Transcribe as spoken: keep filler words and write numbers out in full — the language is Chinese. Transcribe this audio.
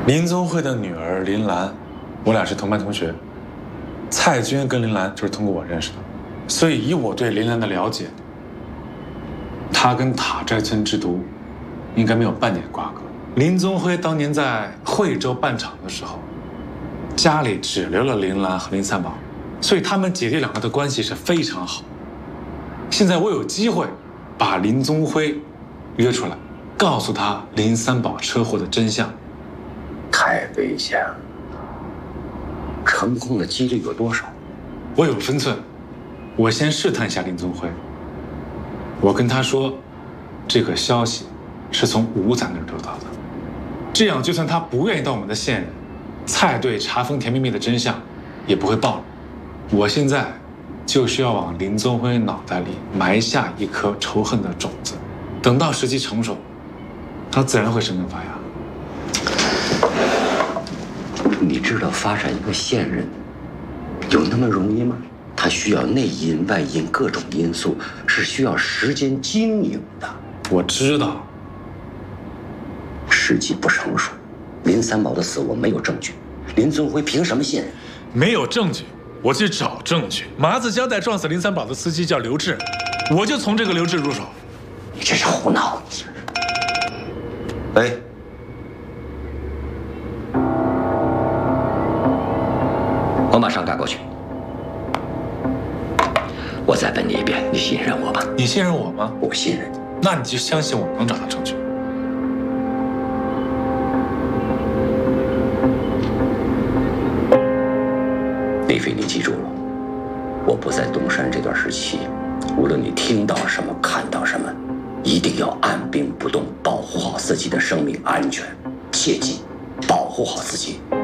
林宗辉的女儿林兰，我俩是同班同学。蔡娟跟林兰就是通过我认识的，所以以我对林兰的了解，她跟塔寨村之毒应该没有半点瓜葛。林宗辉当年在惠州办厂的时候，家里只留了林兰和林三宝，所以他们姐弟两个的关系是非常好。现在我有机会把林宗辉约出来，告诉他林三宝车祸的真相。 太危险了，成功的几率有多少？ 我有分寸，我先试探一下林宗辉。我跟他说，这个消息是从吴仔那儿得到的，这样就算他不愿意当我们的线人，蔡队查封甜蜜蜜的真相也不会暴露。我现在就需要往林宗辉脑袋里埋下一颗仇恨的种子，等到时机成熟，他自然会生根发芽。 你知道发展一个线人有那么容易吗？它需要内因外因各种因素，是需要时间经营的。 我知道， 时机不成熟。林三宝的死我没有证据，林宗辉凭什么信任？ 没有证据，我去找证据。麻子交代撞死林三宝的司机叫刘志，我就从这个刘志入手。 你这是胡闹！喂。我马上赶过去。我再问你一遍，你信任我吗？ 你信任我吗？ 我信任你。 那你就相信我能找到证据。 李飞，你记住了，我不在东山这段时期，无论你听到什么、看到什么，一定要按兵不动，保护好自己的生命安全，切记保护好自己。